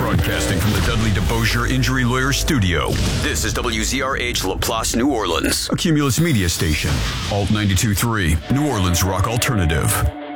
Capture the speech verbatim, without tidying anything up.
Broadcasting from the Dudley DeBosier Injury Lawyer Studio. This is W Z R H LaPlace, New Orleans, a Cumulus media station. Alt ninety-two point three, New Orleans Rock Alternative.